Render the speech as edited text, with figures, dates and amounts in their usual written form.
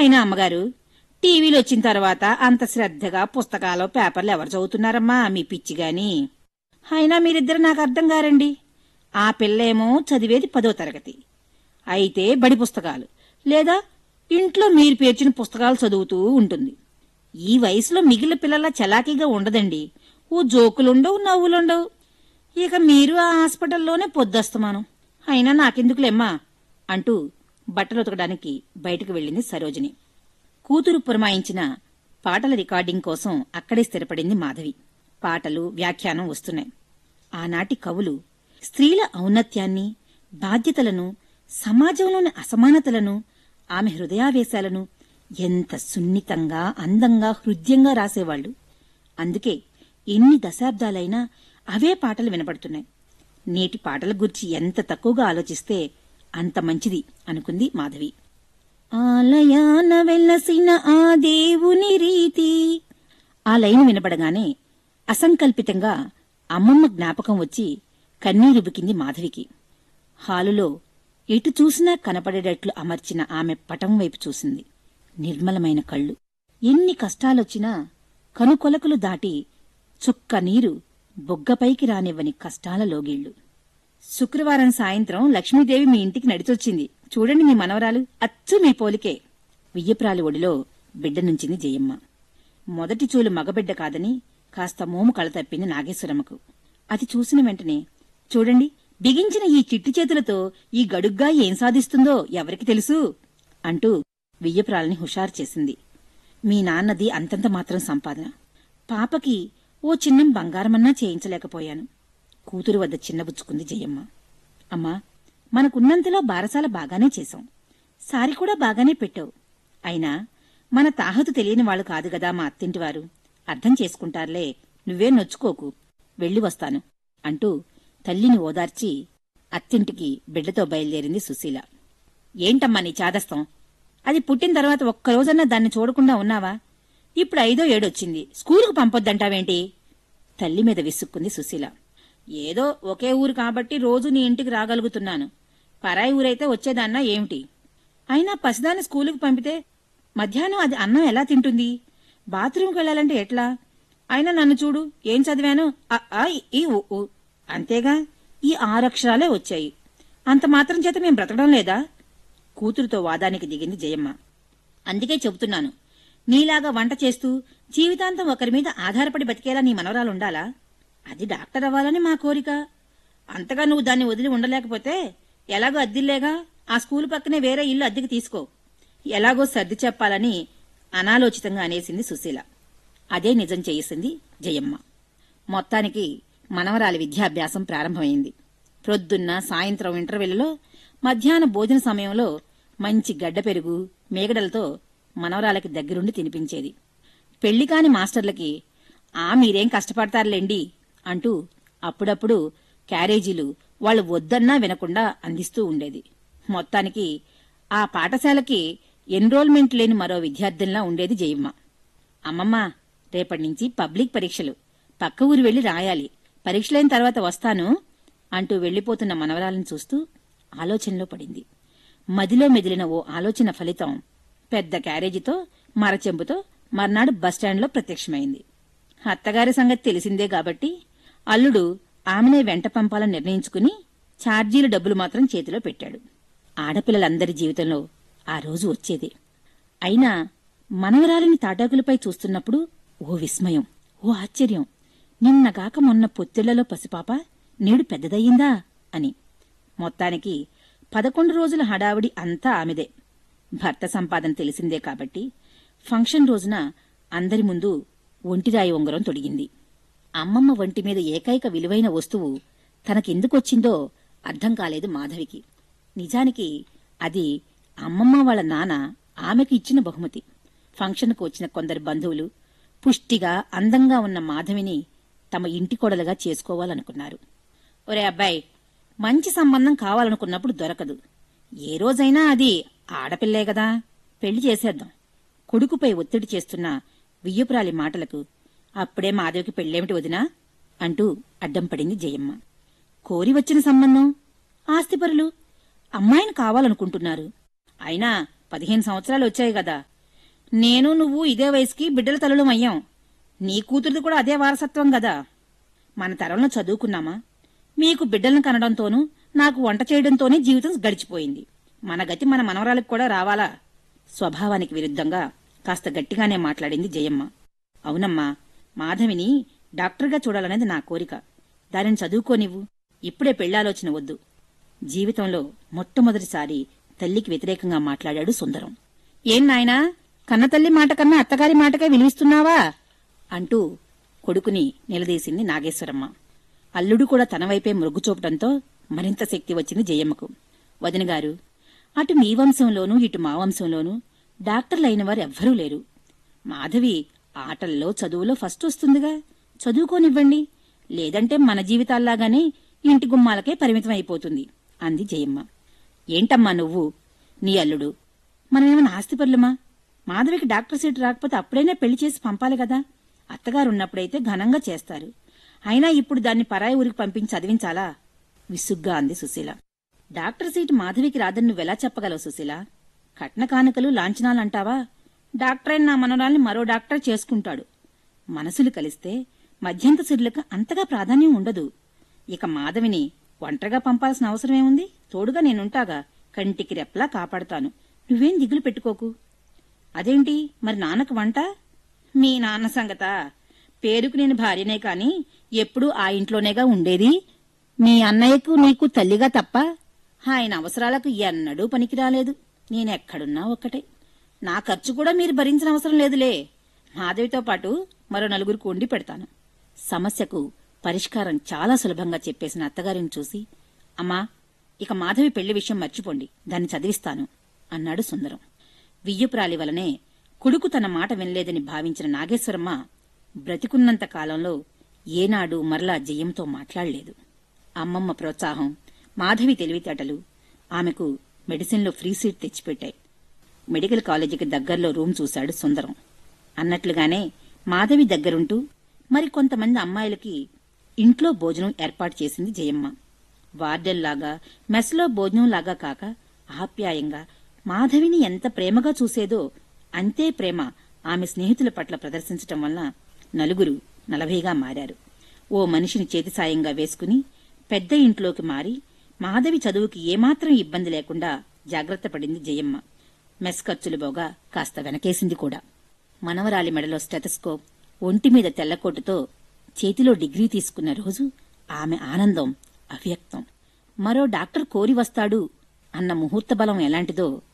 అయినా అమ్మగారు, టీవీలు వచ్చిన తర్వాత అంత శ్రద్ధగా పుస్తకాలు పేపర్లు ఎవరు చదువుతున్నారమ్మా, మీ పిచ్చిగాని. అయినా మీరిద్దరు నాకు అర్థం కారండి. ఆ పిల్లేమో చదివేది 10వ తరగతి, అయితే బడి పుస్తకాలు లేదా ఇంట్లో మీరు పేర్చిన పుస్తకాలు చదువుతూ ఉంటుంది. ఈ వయసులో మిగిలిన పిల్లల చలాకీగా ఉండదండి. ఓ జోకులుండవు, నవ్వులుండవు. ఇక మీరు ఆ హాస్పిటల్లోనే పొద్దస్తమానం. అయినా నాకెందుకులేమ్మా అంటూ బట్టలు ఉతకడానికి బయటకు వెళ్ళింది సరోజిని. కూతురు పురమాయించిన పాటల రికార్డింగ్ కోసం అక్కడే స్థిరపడింది మాధవి. పాటలు, వ్యాఖ్యానం వస్తున్నాయి. ఆనాటి కవులు స్త్రీల ఔన్నత్యాన్ని, బాధ్యతలను, సమాజంలోని అసమానతలను, ఆమె హృదయావేశాలను ఎంత సున్నితంగా, అందంగా, హృద్యంగా రాసేవాళ్లు. అందుకే ఎన్ని దశాబ్దాలైనా అవే పాటలు వినపడుతున్నాయి. నేటి పాటల గురించి ఎంత తక్కువగా ఆలోచిస్తే అంత మంచిది అనుకుంది మాధవి. ఆలయాన వెలసిన ఆ దేవుని రీతి. ఆ లైన్ వినపడగానే అసంకల్పితంగా అమ్మమ్మ జ్ఞాపకం వచ్చి కన్నీరుబికింది మాధవికి. హాలులో ఎటు చూసినా కనపడేటట్లు అమర్చిన ఆమె పటం వైపు చూసింది. నిర్మలమైన కళ్ళు. ఎన్ని కష్టాలొచ్చినా కనుకొలకలు దాటి చుక్క నీరు బొగ్గపైకి రానివ్వని కష్టాల లోగిళ్లు. శుక్రవారం సాయంత్రం లక్ష్మీదేవి మీ ఇంటికి నడిచొచ్చింది. చూడండి మీ మనవరాలు, అచ్చు మీ పోలికే. వియ్యప్రాలి ఒడిలో బిడ్డ నుంచింది జయమ్మ. మొదటి చూలు మగబిడ్డ కాదని కాస్త మోము కళతప్పింది నాగేశ్వరమ్మకు. అది చూసిన వెంటనే, చూడండి బిగించిన ఈ చిట్టి చేతులతో ఈ గడుగ్గా ఏం సాధిస్తుందో ఎవరికి తెలుసు అంటూ వియ్యప్రాలని హుషారు చేసింది. మీ నాన్నది అంతంత మాత్రం సంపాదన. పాపకి ఓ చిన్నం బంగారమన్నా చేయించలేకపోయాను. కూతురు వద్ద చిన్నబుచ్చుకుంది జయమ్మ. అమ్మా, మనకున్నంతలో బారసాల బాగానే చేశాం. సారి కూడా బాగానే పెట్టావు. అయినా మన తాహతు తెలియని వాళ్లు కాదు గదా మా అత్తింటివారు. అర్థం చేసుకుంటారులే, నువ్వే నొచ్చుకోకు, వెళ్ళి వస్తాను అంటూ తల్లిని ఓదార్చి అత్తింటికి బిడ్డతో బయలుదేరింది సుశీల. ఏంటమ్మా నీ చాదస్తం? అది పుట్టిన తర్వాత ఒక్కరోజన్నా దాన్ని చూడకుండా ఉన్నావా? ఇప్పుడు 5వ ఏడొచ్చింది, స్కూలుకు పంపొద్దంటావేంటి? తల్లి మీద విసుక్కుంది సుశీల. ఏదో ఒకే ఊరు కాబట్టి రోజు నీ ఇంటికి రాగలుగుతున్నాను. పరాయి ఊరైతే వచ్చేదాన్నా ఏమిటి? అయినా పసిదాన్ని స్కూలుకు పంపితే మధ్యాహ్నం అది అన్నం ఎలా తింటుంది? బాత్రూంకి వెళ్లాలంటే ఎట్లా? అయినా నన్ను చూడు, ఏం చదివాను? ఈ ఊ అంతేగా, ఈ 6 అక్షరాలే వచ్చాయి. అంత మాత్రం చేత మేం బ్రతకడం లేదా? కూతురుతో వాదానికి దిగింది జయమ్మ. అందుకే చెబుతున్నాను, నీలాగా వంట చేస్తూ జీవితాంతం ఒకరి మీద ఆధారపడి బతికేలా నీ మనవరాలుండాలా? అది డాక్టర్ అవ్వాలని మా కోరిక. అంతగా నువ్వు దాన్ని వదిలి ఉండలేకపోతే ఎలాగో అద్దిల్లేగా, ఆ స్కూలు పక్కనే వేరే ఇల్లు అద్దెకి తీసుకో. ఎలాగో సర్ది చెప్పాలని అనాలోచితంగా అనేసింది సుశీల. అదే నిజం చేసింది జయమ్మ. మొత్తానికి మనవరాలి విద్యాభ్యాసం ప్రారంభమైంది. ప్రొద్దున్న, సాయంత్రం ఇంటర్వెల్లో, మధ్యాహ్న భోజన సమయంలో మంచి గడ్డ పెరుగు, మేగడలతో మనవరాలకి దగ్గరుండి తినిపించేది. పెళ్లికాని మాస్టర్లకి మీరేం కష్టపడతారులేండి అంటూ అప్పుడప్పుడు క్యారేజీలు వాళ్లు వద్దన్నా వినకుండా అందిస్తూ ఉండేది. మొత్తానికి ఆ పాఠశాలకి ఎన్రోల్మెంట్ లేని మరో విద్యార్థినిలా ఉండేది జయమ్మ. అమ్మమ్మ, రేపటినుంచి పబ్లిక్ పరీక్షలు, పక్క ఊరు వెళ్లి రాయాలి. పరీక్షలైన తర్వాత వస్తాను అంటూ వెళ్లిపోతున్న మనవరాలను చూస్తూ ఆలోచనలో పడింది. మదిలో మెదిలిన ఓ ఆలోచన ఫలితం పెద్ద క్యారేజీతో, మరచెంబుతో మర్నాడు బస్టాండ్లో ప్రత్యక్షమైంది. అత్తగారి సంగతి తెలిసిందే కాబట్టి అల్లుడు ఆమెనే వెంట పంపాలని నిర్ణయించుకుని ఛార్జీల డబ్బులు మాత్రం చేతిలో పెట్టాడు. ఆడపిల్లలందరి జీవితంలో ఆ రోజు వచ్చేదే. అయినా మనవరాలిని తాటాకులపై చూస్తున్నప్పుడు ఓ విస్మయం, ఓ ఆశ్చర్యం. నిన్నగాక మొన్న పొత్తిళ్లలో పసిపాప నేడు పెద్దదయ్యిందా అని. మొత్తానికి 11 రోజుల హడావుడి అంతా ఆమెదే. భర్త సంపాదన తెలిసిందే కాబట్టి ఫంక్షన్ రోజున అందరి ముందు ఒంటిరాయి ఉంగరం తొడిగింది. అమ్మమ్మ వంటి మీద ఏకైక విలువైన వస్తువు తనకెందుకొచ్చిందో అర్థం కాలేదు మాధవికి. నిజానికి అది అమ్మమ్మ వాళ్ల నాన్న ఆమెకు ఇచ్చిన బహుమతి. ఫంక్షన్కు వచ్చిన కొందరు బంధువులు పుష్టిగా, అందంగా ఉన్న మాధవిని తమ ఇంటి కోడలుగా చేసుకోవాలనుకున్నారు. ఒరే అబ్బాయి, మంచి సంబంధం కావాలనుకున్నప్పుడు దొరకదు. ఏ రోజైనా అది ఆడపిల్లే గదా, పెళ్లి చేసేద్దాం. కొడుకుపై ఒత్తిడి చేస్తున్న వియ్యపురాలి మాటలకు అప్పుడే మాధవికి పెళ్లేమిటి వదినా అంటూ అడ్డం పడింది జయమ్మ. కోరి వచ్చిన సంబంధం, ఆస్తిపరులు, అమ్మాయిని కావాలనుకుంటున్నారు. అయినా 15 సంవత్సరాలు వచ్చాయి గదా, నేను నువ్వు ఇదే వయసుకి బిడ్డల తల్లులం అయ్యాం. నీ కూతురిది కూడా అదే వారసత్వం గదా. మన తరంలో చదువుకున్నామా? మీకు బిడ్డలను కనడంతోనూ నాకు వంట చేయడంతోనే జీవితం గడిచిపోయింది. మన గతి మన మనవరాలకు కూడా రావాలా? స్వభావానికి విరుద్ధంగా కాస్త గట్టిగానే మాట్లాడింది జయమ్మ. అవునమ్మా, మాధవిని డాక్టర్గా చూడాలనేది నా కోరిక. దానిని చదువుకోనివ్వు. ఇప్పుడే పెళ్లాలోచన వద్దు. జీవితంలో మొట్టమొదటిసారి తల్లికి వ్యతిరేకంగా మాట్లాడాడు సుందరం. ఏం నాయనా, కన్నతల్లి మాట కన్నా అత్తగారి మాటకే వినిపిస్తున్నావా అంటూ కొడుకుని నిలదీసింది నాగేశ్వరమ్మ. అల్లుడు కూడా తన వైపే మొగ్గు చూపడంతో మరింత శక్తి వచ్చింది జయమ్మకు. వదినగారు, అటు మీ వంశంలోనూ ఇటు మా వంశంలోనూ డాక్టర్లైన వారు ఎవ్వరూ లేరు. మాధవి ఆటల్లో చదువులో ఫస్ట్ వస్తుందిగా, చదువుకోనివ్వండి. లేదంటే మన జీవితాల్లాగానే ఇంటి గుమ్మాలకే పరిమితం అయిపోతుంది అంది జయమ్మ. ఏంటమ్మా నువ్వు, నీ అల్లుడు? మనమేమన్నా ఆస్తిపరులమా? మాధవికి డాక్టర్ సీటు రాకపోతే అప్పుడైనా పెళ్లి చేసి పంపాలి కదా. అత్తగారున్నప్పుడైతే ఘనంగా చేస్తారు. అయినా ఇప్పుడు దాన్ని పరాయి ఊరికి పంపించి చదివించాలా? విసుగ్గా అంది సుశీల. డాక్టర్ సీటు మాధవికి రాదని నువ్వెలా చెప్పగలవు సుశీల? కట్న కానుకలు లాంఛనాలంటావా? డాక్టర్ అయిన నా మనవరాల్ని మరో డాక్టర్ చేసుకుంటాడు. మనసులు కలిస్తే మధ్యంత సిరులకు అంతగా ప్రాధాన్యం ఉండదు. ఇక మాధవిని ఒంటరిగా పంపాల్సిన అవసరమేముంది? తోడుగా నేనుంటాగా, కంటికి రెప్లా కాపాడుతాను. నువ్వేం దిగులు పెట్టుకోకు. అదేంటి మరి నాన్నకు వంట? మీ నాన్న సంగతా? పేరుకు నేను భార్యనే కాని ఎప్పుడూ ఆ ఇంట్లోనేగా ఉండేది. మీ అన్నయ్యకు నీకు తల్లిగా తప్ప ఆయన అవసరాలకు ఎన్నడూ పనికిరాలేదు. నేనెక్కడున్నా ఒక్కటే. నా ఖర్చు కూడా మీరు భరించిన అవసరం లేదులే. మాధవితో పాటు మరో నలుగురికి వండి పెడతాను. సమస్యకు పరిష్కారం చాలా సులభంగా చెప్పేసిన అత్తగారిని చూసి, అమ్మా, ఇక మాధవి పెళ్లి విషయం మర్చిపోండి, దాన్ని చదివిస్తాను అన్నాడు సుందరం. వియ్యుప్రాలి వలనే కొడుకు తన మాట వినలేదని భావించిన నాగేశ్వరమ్మ బ్రతికున్నంత కాలంలో ఏనాడు మరలా జయంతో మాట్లాడలేదు. అమ్మమ్మ ప్రోత్సాహం, మాధవి తెలివితేటలు ఆమెకు మెడిసిన్లో ఫ్రీ సీట్ తెచ్చిపెట్టాయి. మెడికల్ కాలేజీకి దగ్గరలో రూమ్ చూశాడు సుందరం. అన్నట్లుగానే మాధవి దగ్గరుంటూ మరికొంతమంది అమ్మాయిలకి ఇంట్లో భోజనం ఏర్పాటు చేసింది జయమ్మ. వార్డెల్లాగా, మెస్లో భోజనంలాగా కాక ఆప్యాయంగా మాధవిని ఎంత ప్రేమగా చూసేదో అంతే ప్రేమ ఆమె స్నేహితుల పట్ల ప్రదర్శించటం వల్ల నలుగురు 40గా మారారు. ఓ మనిషిని చేతి సాయంగా వేసుకుని పెద్ద ఇంట్లోకి మారి మాధవి చదువుకి ఏమాత్రం ఇబ్బంది లేకుండా జాగ్రత్త పడింది జయమ్మ. మెస్ ఖర్చులు పోగా కాస్త వెనకేసింది కూడా. మనవరాలి మెడలో స్టెథస్కోప్, ఒంటిమీద తెల్లకోటుతో చేతిలో డిగ్రీ తీసుకున్న రోజు ఆమె ఆనందం అవ్యక్తం. మరో డాక్టర్ కోరి వస్తాడు అన్న ముహూర్త బలం ఎలాంటిదో